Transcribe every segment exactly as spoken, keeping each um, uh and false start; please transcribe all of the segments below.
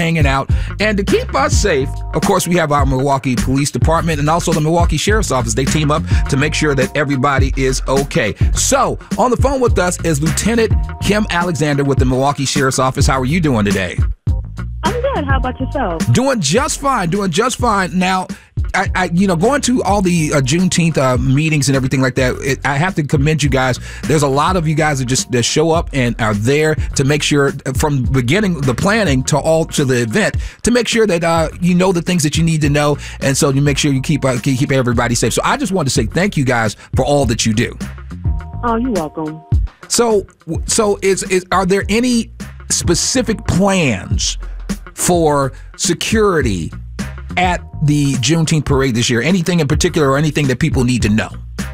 hanging out. And to keep us safe, of course, we have our Milwaukee Police Department and also the Milwaukee Sheriff's Office. They team up to make sure that everybody is okay. So on the phone with us is Lieutenant Kim Alexander with the Milwaukee Sheriff's Office. How are you doing today? I'm good. How about yourself? Doing just fine. Doing just fine. Now, I, I you know, going to all the uh, Juneteenth uh, meetings and everything like that, it, I have to commend you guys. There's a lot of you guys that just that show up and are there to make sure, from beginning the planning to all to the event, to make sure that uh, you know the things that you need to know, and so you make sure you keep uh, keep everybody safe. So I just wanted to say thank you guys for all that you do. Oh, you're welcome. So, so is is are there any specific plans for security at the Juneteenth parade this year? Anything in particular or anything that people need to know?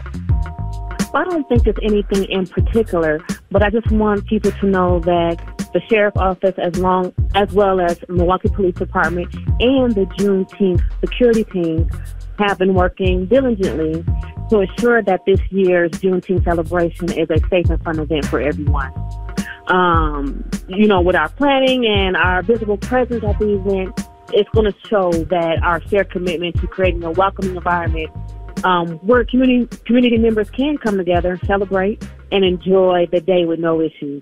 I don't think there's anything in particular, but I just want people to know that the Sheriff's Office, as long as well as Milwaukee Police Department and the Juneteenth security teams, have been working diligently to ensure that this year's Juneteenth celebration is a safe and fun event for everyone. Um, you know, with our planning and our visible presence at the event, it's going to show that our shared commitment to creating a welcoming environment um, where community community members can come together, celebrate, and enjoy the day with no issues.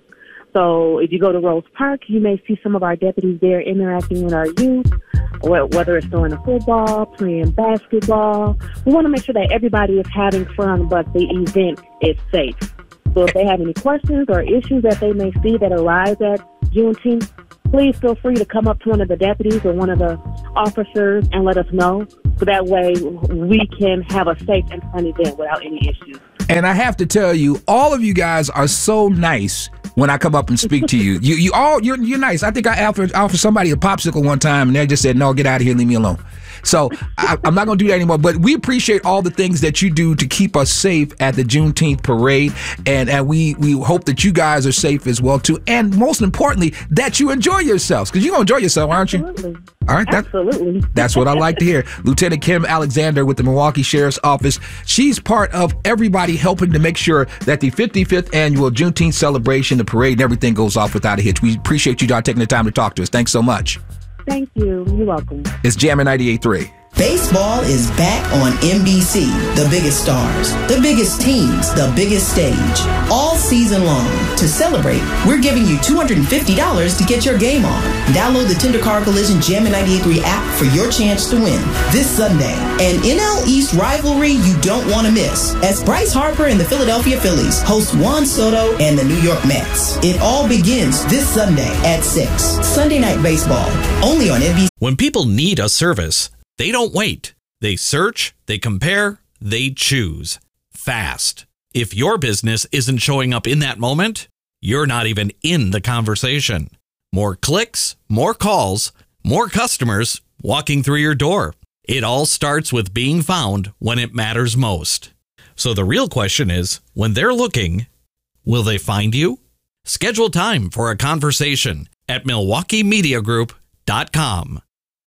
So if you go to Rose Park, you may see some of our deputies there interacting with our youth, whether it's throwing a football, playing basketball. We want to make sure that everybody is having fun, but the event is safe. So if they have any questions or issues that they may see that arise at Juneteenth, please feel free to come up to one of the deputies or one of the officers and let us know. So that way we can have a safe and fun event without any issues. And I have to tell you, all of you guys are so nice when I come up and speak to you. You you all, you're, you're nice. I think I offered, offered somebody a popsicle one time and they just said, no, get out of here, leave me alone. So I, I'm not going to do that anymore. But we appreciate all the things that you do to keep us safe at the Juneteenth parade. And, and we, we hope that you guys are safe as well, too. And most importantly, that you enjoy yourselves, because you're going to enjoy yourself, aren't you? Absolutely. All right. That, Absolutely. That's what I like to hear. Lieutenant Kim Alexander with the Milwaukee Sheriff's Office. She's part of everybody helping to make sure that the fifty-fifth annual Juneteenth celebration, the parade, and everything goes off without a hitch. We appreciate you, John, taking the time to talk to us. Thanks so much. Thank you. You're welcome. It's Jammin' ninety-eight point three. Baseball is back on N B C. The biggest stars, the biggest teams, the biggest stage, all season long. To celebrate, we're giving you two hundred fifty dollars to get your game on. Download the Tender Car Collision Jammin' ninety-eight point three app for your chance to win this Sunday. An N L East rivalry you don't want to miss, as Bryce Harper and the Philadelphia Phillies host Juan Soto and the New York Mets. It all begins this Sunday at six. Sunday Night Baseball, only on N B C. When people need a service, they don't wait. They search, they compare, they choose. Fast. If your business isn't showing up in that moment, you're not even in the conversation. More clicks, more calls, more customers walking through your door. It all starts with being found when it matters most. So the real question is, when they're looking, will they find you? Schedule time for a conversation at milwaukee media group dot com.